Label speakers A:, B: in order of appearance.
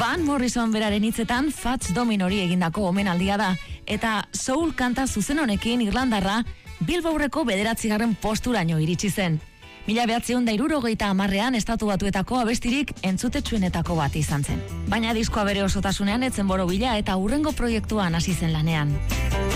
A: Van Morrison beraren hitzetan Fats Dominori egindako omenaldia da, eta soul kanta zuzen honekin Irlandarra Billboardeko 9. posturaino iritsi zen. 1960ean Estatu Batuetako abestirik entzutetsuenetako bat izan zen. Baina diskoa bere osotasunean etzen borobila eta hurrengo proiektuan hasi zen lanean.